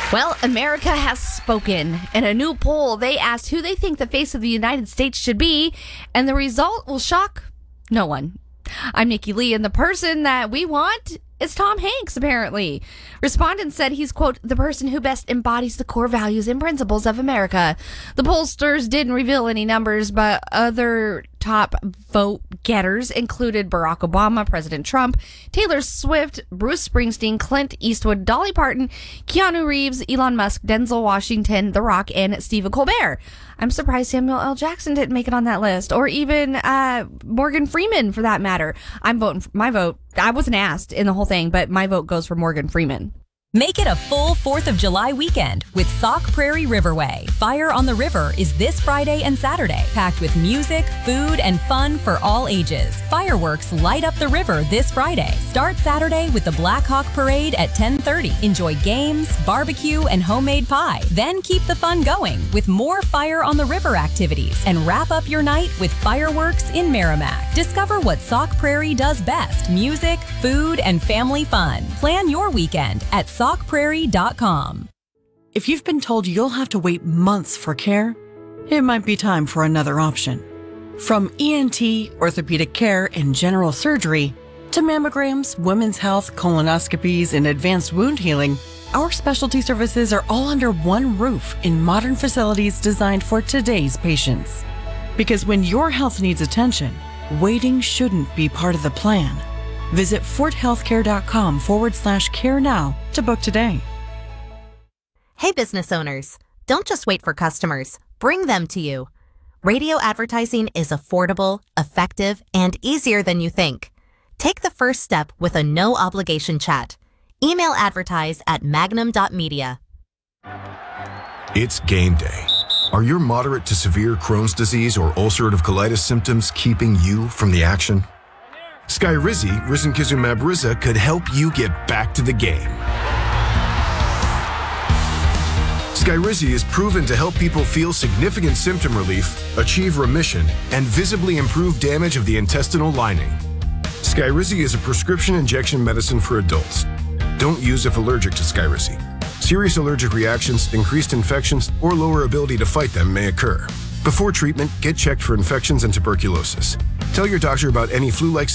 Well, America has spoken. In a new poll, they asked who they think the face of the United States should be, and the result will shock no one. I'm Nikki Lee, and the person that we want is Tom Hanks, apparently. Respondents said he's, quote, the person who best embodies the core values and principles of America. The pollsters didn't reveal any numbers, but other top vote getters included Barack Obama, President Trump, Taylor Swift, Bruce Springsteen, Clint Eastwood, Dolly Parton, Keanu Reeves, Elon Musk, Denzel Washington, The Rock, and Stephen Colbert. I'm surprised Samuel L. Jackson didn't make it on that list, or even Morgan Freeman, for that matter. My vote, I wasn't asked in the whole thing, but my vote goes for Morgan Freeman. Make it a full 4th of July weekend with Sauk Prairie Riverway. Fire on the River is this Friday and Saturday, packed with music, food, and fun for all ages. Fireworks light up the river this Friday. Start Saturday with the Black Hawk Parade at 10:30. Enjoy games, barbecue, and homemade pie. Then keep the fun going with more Fire on the River activities and wrap up your night with fireworks in Merrimack. Discover what Sauk Prairie does best: music, food, and family fun. Plan your weekend at SaukPrairie.com. If you've been told you'll have to wait months for care, it might be time for another option. From ENT, orthopedic care, and general surgery, to mammograms, women's health, colonoscopies, and advanced wound healing, our specialty services are all under one roof in modern facilities designed for today's patients. Because when your health needs attention, waiting shouldn't be part of the plan. Visit forthealthcare.com/care now to book today. Hey, business owners, don't just wait for customers. Bring them to you. Radio advertising is affordable, effective, and easier than you think. Take the first step with a no-obligation chat. Email advertise at magnum.media. It's game day. Are your moderate to severe Crohn's disease or ulcerative colitis symptoms keeping you from the action? Skyrizi, risankizumab Riza, could help you get back to the game. Skyrizi is proven to help people feel significant symptom relief, achieve remission, and visibly improve damage of the intestinal lining. Skyrizi is a prescription injection medicine for adults. Don't use if allergic to Skyrizi. Serious allergic reactions, increased infections, or lower ability to fight them may occur. Before treatment, get checked for infections and tuberculosis. Tell your doctor about any flu-like